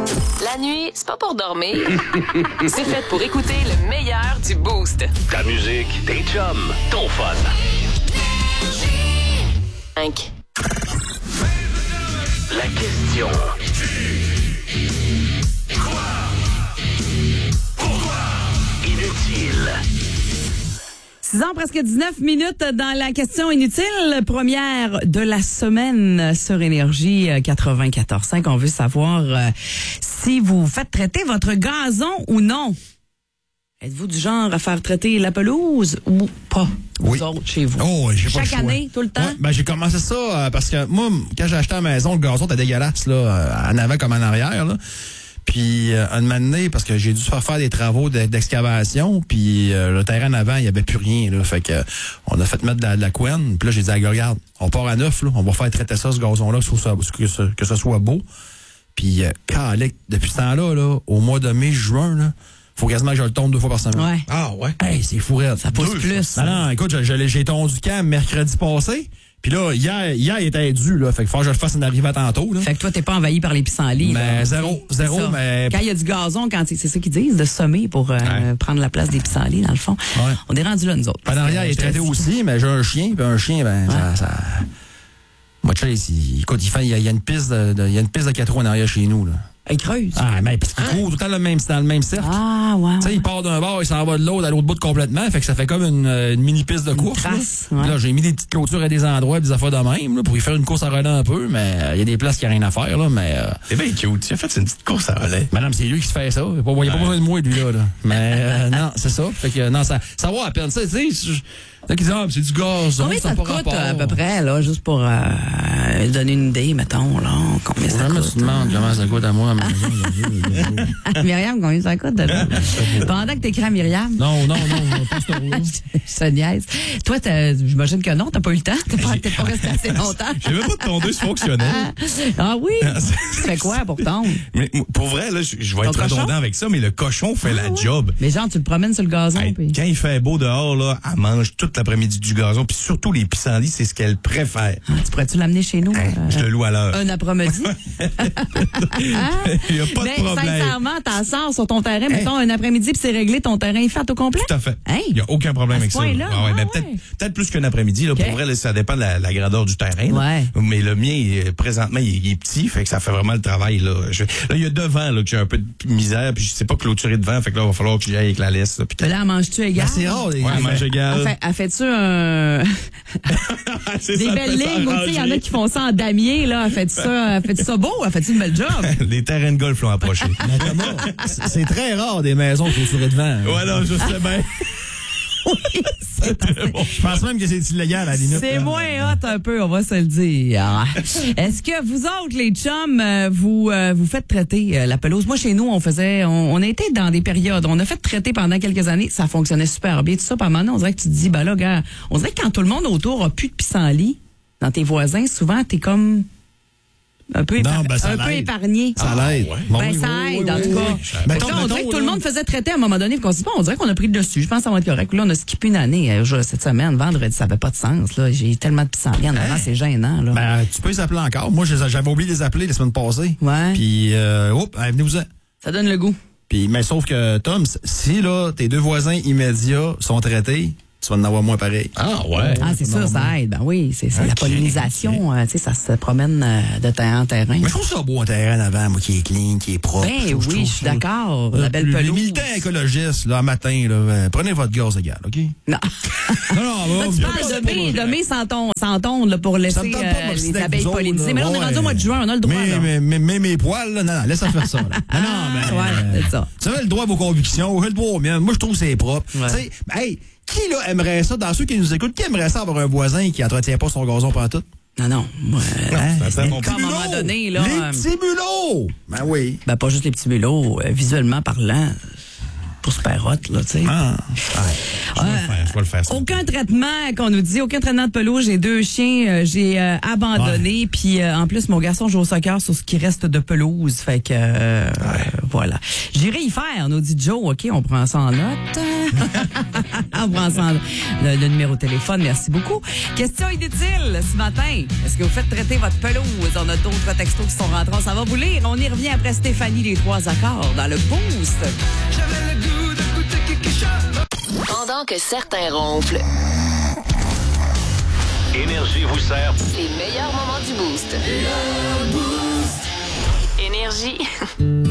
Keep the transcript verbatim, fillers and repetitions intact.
La nuit, c'est pas pour dormir. C'est fait pour écouter le meilleur du Boost. Ta musique, tes chums, ton fun. cinq. La question. Inutile. six ans, presque dix-neuf minutes dans la question inutile. Première de la semaine sur Énergie quatre-vingt-quatorze cinq. On veut savoir euh, si vous faites traiter votre gazon ou non. Êtes-vous du genre à faire traiter la pelouse ou pas? Vous Oui. autres, chez vous. Oh, j'ai pas Chaque le choix. année, tout le temps? Ouais, ben j'ai commencé ça euh, parce que moi, quand j'ai acheté la maison, le gazon était dégueulasse, là, euh, en avant comme en arrière, là. Puis, euh, un moment donné, parce que j'ai dû faire faire des travaux de- d'excavation, puis euh, le terrain en avant, il n'y avait plus rien, là. Fait que, euh, on a fait mettre de la, de la couenne. Puis là, j'ai dit, ah, regarde, on part à neuf, là. On va faire traiter ça, ce gazon-là, que, ce soit- que, ce, que ce soit beau. Puis, euh, calique, depuis ce temps-là, là, au mois de mai, juin, là, faut quasiment que je le tombe deux fois par semaine. Ouais. Ah, ouais? Hey, c'est fou, raide. Ça pousse Deux plus. fois. Non, non, écoute, je- je l'ai- j'ai tondu quand mercredi passé. Puis là, hier, hier, il était dû, là. Fait que faut que je le fasse une arrivée à tantôt, là. Fait que toi, t'es pas envahi par les pissenlits. Mais là. zéro, C'est zéro, ça. mais- Quand il y a du gazon, quand c'est c'est ça qu'ils disent, de semer pour euh, Ouais. prendre la place des pissenlits, dans le fond. Ouais. On est rendu là, nous autres. En arrière, il est traité aussi, mais j'ai un chien, puis un chien, ben, ça, ça... Moi, tu sais, il- écoute, il fait, il y a, il y a une piste de, de- il y a une piste de quatre roues en arrière chez nous, là. Il creuse. Ah, mais parce qu'il court tout le temps le même, dans le même cercle. Ah, ouais. Tu sais, ouais. il part d'un bord, il s'en va de l'autre, à l'autre bout de complètement. Fait que ça fait comme une, une mini piste de course. Là. trace, Puis ouais. là, j'ai mis des petites clôtures à des endroits, des affaires de même, là, pour y faire une course à relais un peu, mais il euh, y a des places qui n'ont rien à faire, là, mais. Euh, C'est bien cute. Tu as fait une petite course à relais. Madame, c'est lui qui se fait ça. Il n'y a pas, il y a pas besoin de moi, lui, là. là. Mais euh, non, c'est ça. Fait que non, ça, ça va à peine. Tu sais, tu sais, je- là, qu'ils disent, ah, c'est du gaz. Combien ça te coûte à peu près, là, juste pour euh, donner une idée, mettons, là, combien ça Jamais coûte? tu demandes comment ça coûte à moi à ma maison. Myriam, combien ça coûte? de là? Pendant que t'écris à Myriam. Non, non, non, pas ce tour-là. Je te niaise. Toi, t'as- j'imagine que non, t'as pas eu le temps. T'as pas, t'es pas resté assez longtemps. J'ai même pas de tondeuse fonctionnelle. Ah oui? Tu fais quoi pour tondre? Mais m- pour vrai, là, je, je vais Ton être cochon? redondant avec ça, mais le cochon fait Ah la ouais. job. Mais genre, tu le promènes sur le gazon. Hey, puis... quand il fait beau dehors, là, elle mange toute l'après-midi du gazon, puis surtout les pissenlits, c'est ce qu'elle préfère. Ah, tu pourrais-tu l'amener chez nous? Hein, euh, je te loue à l'heure. Un après-midi? Il n'y a pas Ben, de problème. sincèrement, t'en sors sur ton terrain, mettons, un après-midi, puis c'est réglé, ton terrain est fait au complet? Tout à fait. Hey! Il n'y a aucun problème À ce avec ça. point-là? Ah ouais, Ah ben, ouais. peut-être, peut-être plus qu'un après-midi. Là, OK. Pour vrai, là, ça dépend de la, la grandeur du terrain. là. Ouais. Mais le mien, il- présentement, il, il est petit, fait que ça fait vraiment le travail. Là, Je- là il y a devant là, que j'ai un peu de misère, puis je sais pas clôturer devant, fait que là, il va falloir que j'y aille avec la laisse. Là, puis Mais là, en manges-tu égal? C'est rare, les ouais, gars. mange égal. Elle fait- elle fait-tu un... C'est des ça, belles fait lignes, ou tu sais, il y en a qui font ça en damier, là. Elle fait ça, elle fait ça beau, elle fait une belle job. Les terrains de golf l'ont approché. Mais Thomas, c'est c'est très rare des maisons clôturées devant. Voilà, je sais bien. Oui, c'est Je pense même que c'est illégal à la limite. C'est là. moins hot un peu, on va se le dire. Est-ce que vous autres, les chums, euh, vous euh, vous faites traiter euh, la pelouse? Moi, chez nous, on faisait, on, on a été dans des périodes, on a fait traiter pendant quelques années, ça fonctionnait super bien, tout ça. Puis à un moment donné, on dirait que tu te dis, ben là, gars, on dirait que quand tout le monde autour a plus de pissenlit, dans tes voisins, souvent, t'es comme un peu, Non, épar- ben, ça un peu l'aide. épargné. Ça l'aide. ouais. Bon, Ben, oui, ça oui, aide, oui, en oui, tout oui. cas. Mettons, Là, on dirait que mettons, tout le là. monde faisait traiter à un moment donné, puis qu'on se dit, bon, on dirait qu'on a pris le dessus. Je pense que ça va être correct. Là, on a skippé une année. Euh, je- Cette semaine, vendredi, ça n'avait pas de sens. Là. J'ai tellement de pissenlits en avant, c'est gênant. Là. Ben, tu peux les appeler encore. Moi, je les- j'avais oublié de les appeler la semaine passée. Ouais. Puis, euh, oups, allez, venez-vous-en. Ça donne le goût. Puis, mais sauf que, Tom, si, là, tes deux voisins immédiats sont traités, tu vas en avoir moins pareil. Ah ouais. Ah, c'est sûr, ça aide. Ben oui, c'est c'est la Ok, pollinisation. euh, tu sais, ça se promène euh, de terrain en terrain. Mais je trouve ça beau, un terrain en avant, moi, qui est clean, qui est propre. Ben trouve- oui, trouve je suis ça- d'accord. La belle Les pelouse. militants écologistes, là, un matin, là, euh, prenez votre gaz égal, OK? Non. Non, non, Là, tu parles de mai, de mai sans ton, sans tonde, là, pour laisser Ça me tente pas de euh, m'obstiner les avec abeilles vous autres, polliniser. là. Mais là, on est Ouais. rendu au mois de juin, on a le droit. Mais, là. mais, mais, mais mes poils, là, non, non, laisse ça faire ça. Là. Non, non, mais. ouais, c'est ça. Tu avez le droit à vos convictions, j'ai le droit aux miennes. Moi, je trouve que c'est propre. Ouais. Tu sais, hey, qui, là, aimerait ça, dans ceux qui nous écoutent, qui aimerait ça avoir un voisin qui entretient pas son gazon pendant tout? Non, non. Moi, Non, hein, c'est un bon à un moment donné, là. Les euh, petits mulots! Ben oui. Ben, pas juste les petits mulots, euh, visuellement parlant. Pour super hot, là, tu sais. Ah. Je vais le faire, je vais le faire. ça. Aucun traitement qu'on nous dit, aucun traitement de pelouse. J'ai deux chiens, euh, j'ai euh, abandonné. Puis euh, en plus, mon garçon joue au soccer sur ce qui reste de pelouse. Fait que, euh, Voilà. J'irai y faire, nous dit Joe. OK, on prend ça en note. On prend ça en le, le numéro de téléphone. Merci beaucoup. Question inutile ce matin. Est-ce que vous faites traiter votre pelouse? On a d'autres textos qui sont rentrés. Ça va vous lire. On y revient après Stéphanie, les trois accords dans le boost. J'avais le goût de goûter quelque chose. Pendant que certains ronflent, Énergie vous sert. les meilleurs moments du boost. Énergie.